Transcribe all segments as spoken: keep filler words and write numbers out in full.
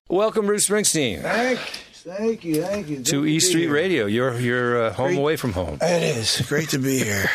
Welcome, Bruce Springsteen. Thank, thank you, thank you. To E Street Radio. You're you're uh, home Great. away from home. It is great to be here.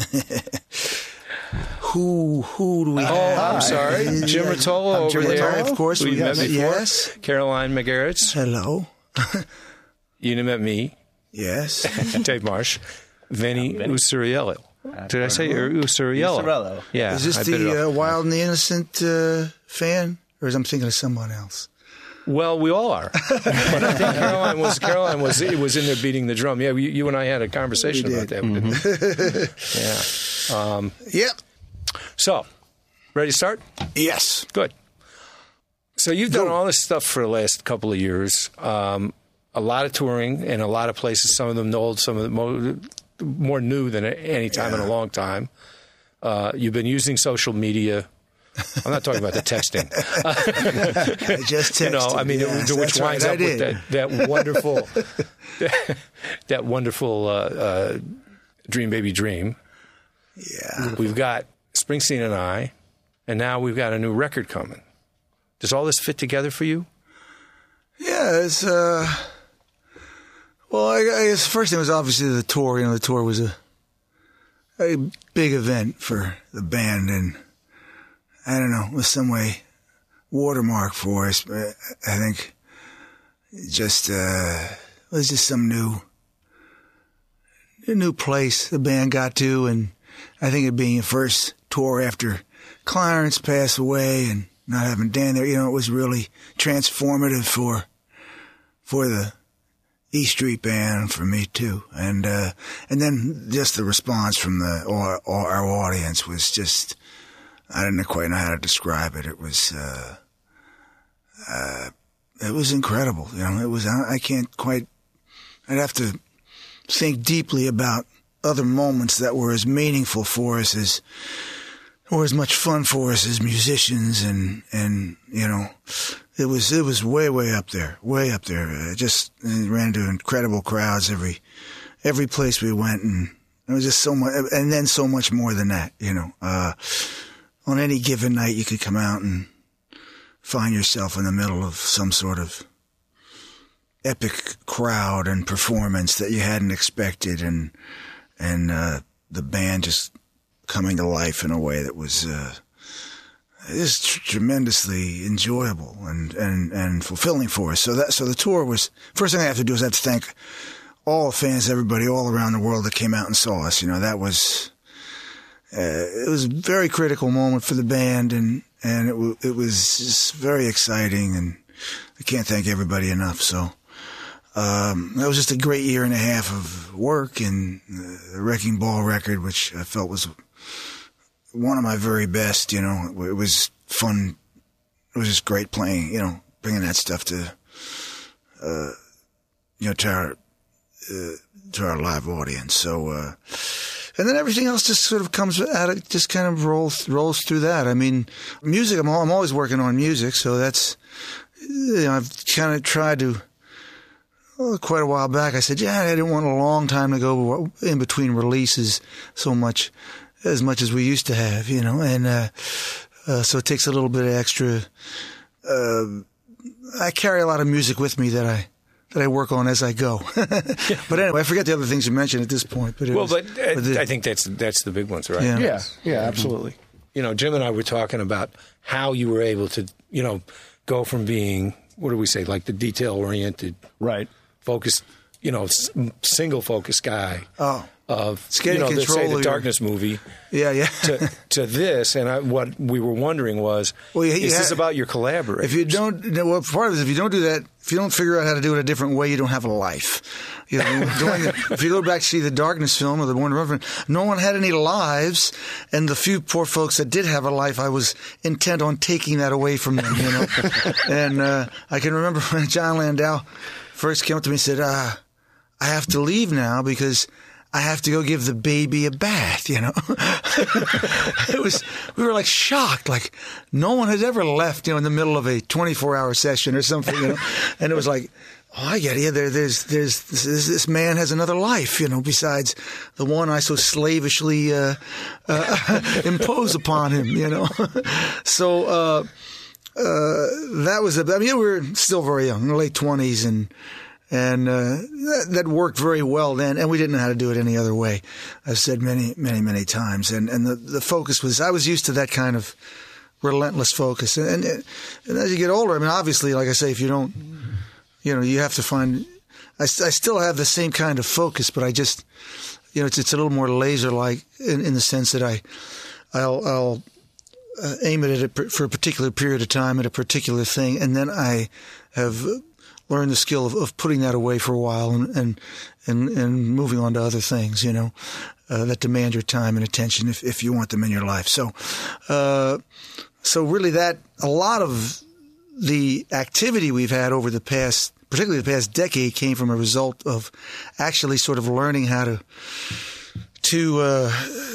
who who do we Oh, have? I'm sorry, Jim Rotolo I'm over Jim there. Rotolo, of course. Who We you met got- before. yes. Caroline McGarretts. Hello. You met me, Yes. Dave Marsh. Vinny Usuriello. Did I say or Usuriello? Usuriello. Yeah. Is this I bit it the uh, off. Wild and the Innocent uh, fan, or is I'm thinking of someone else? Well, we all are. But I think Caroline was Caroline was it was in there beating the drum. Yeah, you, you and I had a conversation We about did. that. Mm-hmm. Yeah. Um, Yep. so, ready to start? Yes. Good. So you've done all this stuff for the last couple of years. Um, a lot of touring in a lot of places. Some of them old, some of them more, more new than any time in a long time. Uh, you've been using social media. I'm not talking about the texting. I just texted. You know, I mean, yes, it, which that's winds right, up I with did. that, that wonderful, that wonderful uh, uh, Dream Baby Dream. Yeah. We've got Springsteen and I, and now we've got a new record coming. Does all this fit together for you? Yeah, it's, uh, well, I, I guess the first thing was obviously the tour. You know, the tour was a, a big event for the band, and I don't know, it was some way watermark for us. But I think it just, uh, it was just some new, a new place the band got to, and I think it being the first tour after Clarence passed away and not having Dan there, you know, it was really transformative for for the E Street Band and for me too. And uh, and then just the response from the our, our audience was just, I didn't quite know how to describe it. It was uh, uh, it was incredible. You know, it was I, I can't quite. I'd have to think deeply about other moments that were as meaningful for us as, or as much fun for us as musicians, and and you know, it was it was way way up there, way up there. It just it ran into incredible crowds every every place we went, and it was just so much, and then so much more than that. You know, uh, on any given night, you could come out and find yourself in the middle of some sort of epic crowd and performance that you hadn't expected, and and uh, the band just coming to life in a way that was uh, just tr- tremendously enjoyable and, and, and fulfilling for us. So that so the tour was, first thing I have to do is I have to thank all the fans, everybody all around the world that came out and saw us. You know, that was uh, it was a very critical moment for the band, and and it w- it was just very exciting, and I can't thank everybody enough. So. Um, that was just a great year and a half of work, and the Wrecking Ball record, which I felt was one of my very best. You know, it was fun. It was just great playing, you know, bringing that stuff to, uh, you know, to our, uh, to our live audience. So, uh, and then everything else just sort of comes out, it just kind of rolls, rolls through that. I mean, music, I'm, I'm always working on music. So that's, you know, I've kind of tried to, well, quite a while back, I said, yeah, I didn't want a long time to go in between releases so much, as much as we used to have, you know, and uh, uh, so it takes a little bit of extra. Uh, I carry a lot of music with me that I that I work on as I go. But anyway, I forget the other things you mentioned at this point. But it Well, was, but, uh, but the, I think that's that's the big ones, right? Yeah. Yeah, yeah, absolutely. You know, Jim and I were talking about how you were able to, you know, go from being, what do we say, like the detail-oriented, Right. focused, you know, s- single focus guy oh, of, It's you getting know, let's control say of the your- Darkness movie yeah, yeah. to to this. And I, what we were wondering was, Well, you- is you this ha- about your collaborators? If you don't, well, part of it is if you don't do that, if you don't figure out how to do it a different way, you don't have a life. You know, during the, if you go back to see the Darkness film or the Born to Run, no one had any lives, and the few poor folks that did have a life, I was intent on taking that away from them. You know, and uh, I can remember when John Landau first came up to me and said, uh, "I have to leave now because I have to go give the baby a bath," you know. It was, we were like shocked, like no one had ever left, you know, in the middle of a twenty-four hour session or something, you know. And it was like, oh, I get it. Yeah, there, there's, there's, this, this man has another life, you know, besides the one I so slavishly uh, uh, impose upon him, you know. So, uh, uh, that was a, I mean, we were still very young, in the late twenties, and and uh, that, that worked very well then, and we didn't know how to do it any other way. I've said many, many, many times, and and the, the focus was, I was used to that kind of relentless focus, and, and and as you get older, I mean, obviously, like I say, if you don't, you know, you have to find. I, I still have the same kind of focus, but I just, you know, it's it's a little more laser-like in, in the sense that I, I'll, I'll uh, aim at it for a particular period of time at a particular thing, and then I have learned the skill of, of putting that away for a while and and and, and moving on to other things, you know, uh, that demand your time and attention if if you want them in your life. So, uh, so really, that a lot of the activity we've had over the past, particularly the past decade, came from a result of actually sort of learning how to to uh,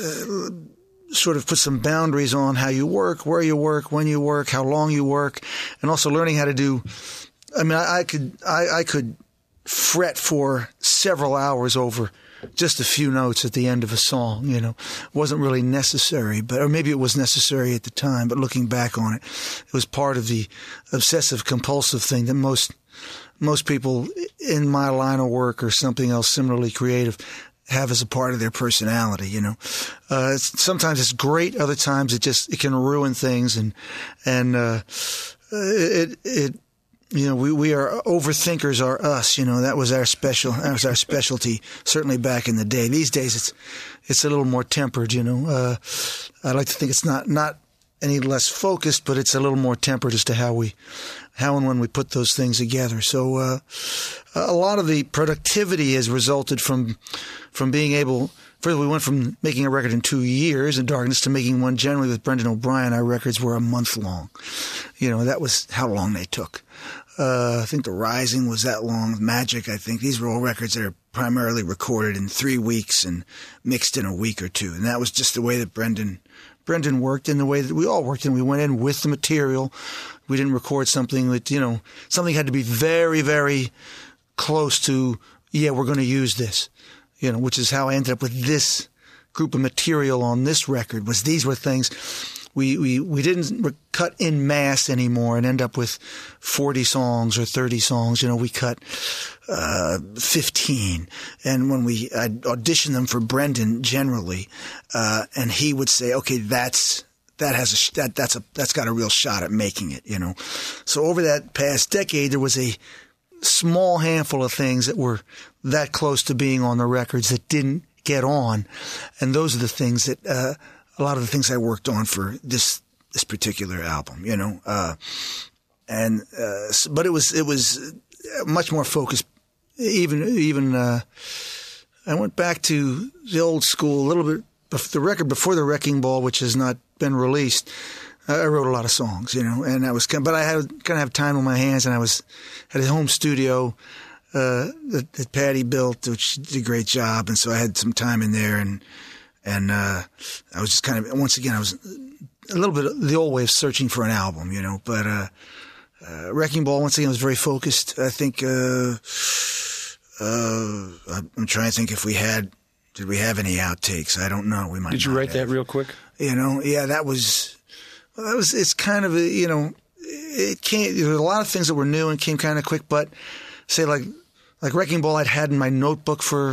sort of put some boundaries on how you work, where you work, when you work, how long you work, and also learning how to do. I mean, I, I could I, I could fret for several hours over just a few notes at the end of a song. You know, it wasn't really necessary, but or maybe it was necessary at the time. But looking back on it, it was part of the obsessive compulsive thing that most most people in my line of work or something else similarly creative have as a part of their personality. You know, uh, it's, sometimes it's great, other times it just it can ruin things, and and uh, it it. You know, we, we are overthinkers are us, you know, that was our special, that was our specialty, certainly back in the day. These days it's, it's a little more tempered, you know, uh, I like to think it's not, not any less focused, but it's a little more tempered as to how we, how and when we put those things together. So, uh, a lot of the productivity has resulted from, from being able, first we went from making a record in two years in Darkness to making one generally with Brendan O'Brien. Our records were a month long. You know, that was how long they took. Uh, I think The Rising was that long. Magic, I think. These were all records that are primarily recorded in three weeks and mixed in a week or two. And that was just the way that Brendan, Brendan worked and the way that we all worked. And we went in with the material. We didn't record something that, you know, something had to be very, very close to, yeah, we're going to use this, you know, which is how I ended up with this group of material on this record. Was these were things we, we, we didn't cut in mass anymore and end up with forty songs or thirty songs. You know, we cut, uh, fifteen. And when we, I'd audition them for Brendan generally, uh, and he would say, okay, that's, that has a, that, that's a, that's got a real shot at making it, you know. So over that past decade, there was a small handful of things that were that close to being on the records that didn't get on. And those are the things that, uh, a lot of the things I worked on for this, this particular album, you know, uh, and, uh, but it was, it was much more focused. Even, even, uh, I went back to the old school a little bit, the record before the Wrecking Ball, which has not been released. I wrote a lot of songs, you know, and I was, but I had kind of have time on my hands, and I was at a home studio, uh, that, that Patty built, which did a great job. And so I had some time in there, and, And, uh, I was just kind of, once again, I was a little bit the old way of searching for an album, you know, but, uh, uh, Wrecking Ball, once again, was very focused. I think, uh, uh, I'm trying to think if we had, did we have any outtakes? I don't know. We might. Did you write have. that real quick? You know, yeah, that was, well, that was, it's kind of a, you know, it came, there were a lot of things that were new and came kind of quick, but say like, like Wrecking Ball I'd had in my notebook for